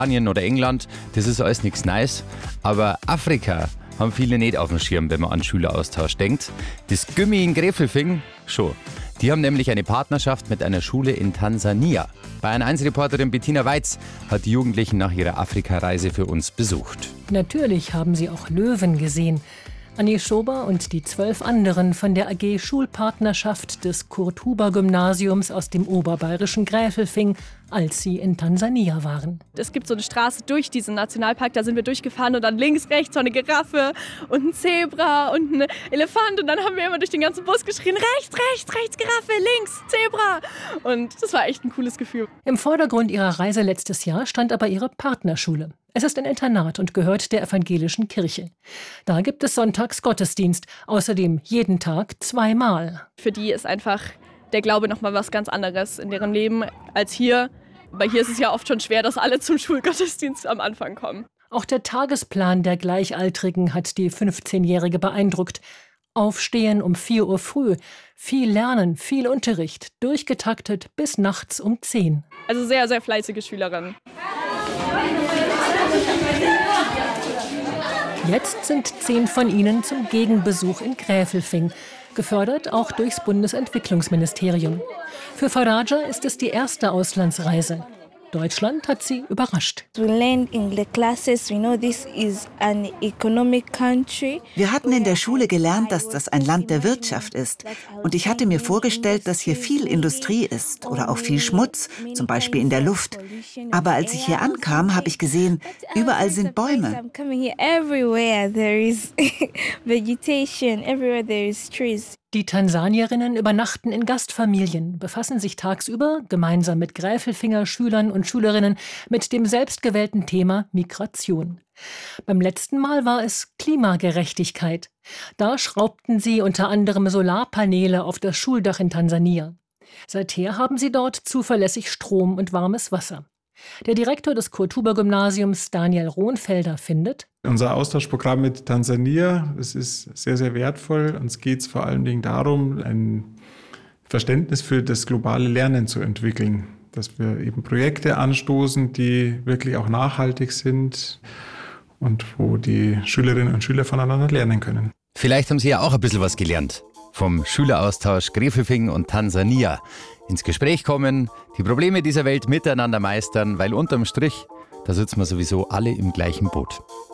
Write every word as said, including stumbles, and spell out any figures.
Spanien oder England, das ist alles nichts Neues. Aber Afrika haben viele nicht auf dem Schirm, wenn man an Schüleraustausch denkt. Das Gymmi in Gräfelfing schon. Die haben nämlich eine Partnerschaft mit einer Schule in Tansania. Bayern eins Reporterin Bettina Weiz hat die Jugendlichen nach ihrer Afrikareise für uns besucht. Natürlich haben sie auch Löwen gesehen. Anni Schober und die zwölf anderen von der A G Schulpartnerschaft des Kurt-Huber-Gymnasiums aus dem oberbayerischen Gräfelfing, als sie in Tansania waren. Es gibt so eine Straße durch diesen Nationalpark, da sind wir durchgefahren und dann links, rechts so eine Giraffe und ein Zebra und ein Elefant und dann haben wir immer durch den ganzen Bus geschrien, rechts, rechts, rechts, Giraffe, links, Zebra. Und das war echt ein cooles Gefühl. Im Vordergrund ihrer Reise letztes Jahr stand aber ihre Partnerschule. Es ist ein Internat und gehört der evangelischen Kirche. Da gibt es sonntags Gottesdienst, außerdem jeden Tag zweimal. Für die ist einfach der Glaube noch mal was ganz anderes in deren Leben als hier. Weil hier ist es ja oft schon schwer, dass alle zum Schulgottesdienst am Anfang kommen. Auch der Tagesplan der Gleichaltrigen hat die fünfzehnjährige beeindruckt. Aufstehen um vier Uhr früh, viel lernen, viel Unterricht, durchgetaktet bis nachts um zehn. Also sehr, sehr fleißige Schülerinnen. Jetzt sind zehn von ihnen zum Gegenbesuch in Gräfelfing, gefördert auch durchs Bundesentwicklungsministerium. Für Faraja ist es die erste Auslandsreise. Deutschland hat sie überrascht. Wir hatten in der Schule gelernt, dass das ein Land der Wirtschaft ist. Und ich hatte mir vorgestellt, dass hier viel Industrie ist oder auch viel Schmutz, zum Beispiel in der Luft. Aber als ich hier ankam, habe ich gesehen, überall sind Bäume. Die Tansanierinnen übernachten in Gastfamilien, befassen sich tagsüber gemeinsam mit Gräfelfinger Schülern und Schülerinnen mit dem selbstgewählten Thema Migration. Beim letzten Mal war es Klimagerechtigkeit. Da schraubten sie unter anderem Solarpaneele auf das Schuldach in Tansania. Seither haben sie dort zuverlässig Strom und warmes Wasser. Der Direktor des Kurt-Huber-Gymnasiums, Daniel Rohnfelder, findet: Unser Austauschprogramm mit Tansania, das ist sehr, sehr wertvoll. Uns geht es vor allen Dingen darum, ein Verständnis für das globale Lernen zu entwickeln. Dass wir eben Projekte anstoßen, die wirklich auch nachhaltig sind und wo die Schülerinnen und Schüler voneinander lernen können. Vielleicht haben Sie ja auch ein bisschen was gelernt vom Schüleraustausch Gräfelfing und Tansania. Ins Gespräch kommen, die Probleme dieser Welt miteinander meistern, weil unterm Strich, da sitzen wir sowieso alle im gleichen Boot.